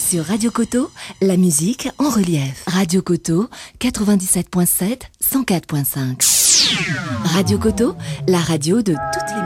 Sur Radio Coteau, la musique en relief. Radio Coteau, 97.7, 104.5. Radio Coteau, la radio de toutes les